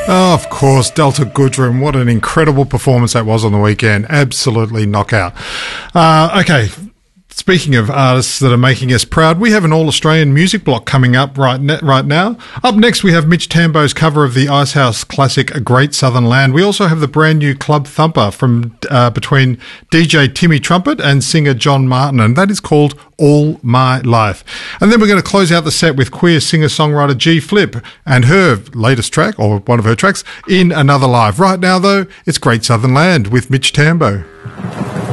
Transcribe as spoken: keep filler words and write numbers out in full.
Oh, of course, Delta Goodrem. What an incredible performance that was on the weekend. Absolutely knockout. Uh, okay. Speaking of artists that are making us proud, we have an all-Australian music block coming up right ne- right now. Up next, we have Mitch Tambo's cover of the Icehouse classic A Great Southern Land. We also have the brand new Club Thumper from uh, between D J Timmy Trumpet and singer John Martin, and that is called All My Life. And then we're going to close out the set with queer singer-songwriter G Flip and her latest track, or one of her tracks, In Another Life. Right now, though, it's Great Southern Land with Mitch Tambo.